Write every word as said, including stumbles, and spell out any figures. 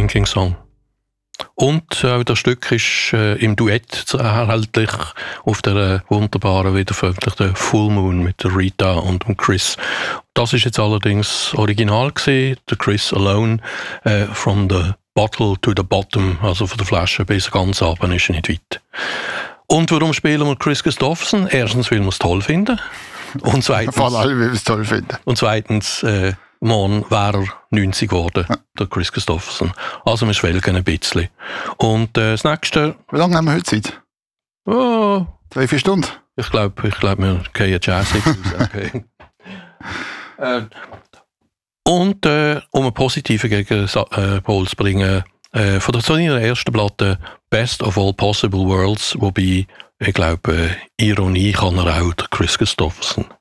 Drinking Song. Und äh, das Stück ist äh, im Duett erhältlich auf der äh, wunderbaren, wiederveröffentlichten Full Moon mit der Rita und dem Chris. Das ist jetzt allerdings original gewesen, der Chris Alone, äh, from the bottle to the bottom, also von der Flasche bis ganz runter ist er nicht weit. Und warum spielen wir Kris Kristofferson? Erstens, weil wir es toll finden. Und zweitens, Vor allem, weil wir es toll finden. Und zweitens, äh, morgen wäre er neunzig geworden, ja. der Kris Kristofferson. Also wir schwelgen ein bisschen. Und äh, das nächste... Wie lange haben wir heute Zeit? Oh, Zwei, vier Stunden? Ich glaube, ich glaub, wir gehen Jazz raus. Okay. äh, und äh, um einen positiven Gegenpol zu bringen, äh, von der zu ihrer ersten Platte Best of All Possible Worlds, wobei, ich glaube, äh, Ironie kann er auch, der Kris Kristofferson.